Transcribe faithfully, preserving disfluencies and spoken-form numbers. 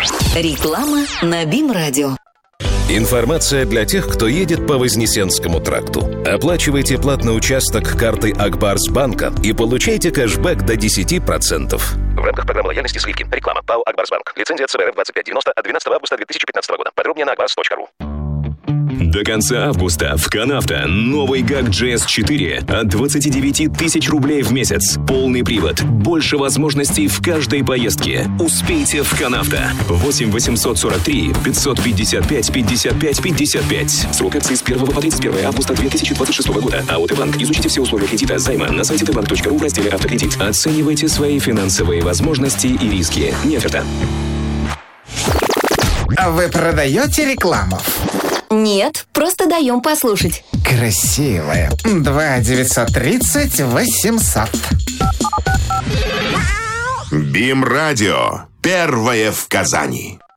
Реклама на БИМ-радио. Информация для тех, кто едет по Вознесенскому тракту. Оплачивайте платный участок картой Акбарсбанка и получайте кэшбэк до десять процентов. В рамках программы лояльности скидки. Реклама. ПАО Акбарсбанк. Лицензия ЦБРФ двадцать пять девяносто от двенадцатого августа две тысячи пятнадцатого года. Подробнее на акбарс точка ру. До конца августа в Канавто новый ГАК джи эс четыре от двадцати девяти тысяч рублей в месяц. Полный привод. Больше возможностей в каждой поездке. Успейте в Канавто. восемь восемьсот сорок три пятьсот пятьдесят пять пятьдесят пять пятьдесят пять. Срок акции с первого по тридцать первого августа две тысячи двадцать шестого года. АО «Т-банк». Изучите все условия кредита займа на сайте тэ банк точка ру в разделе «Автокредит». Оценивайте свои финансовые возможности и риски. Не оферта. А вы продаете рекламу? Нет, просто даем послушать. Красивая. два девятьсот тридцать восемьсот. БИМ-радио. Первое в Казани.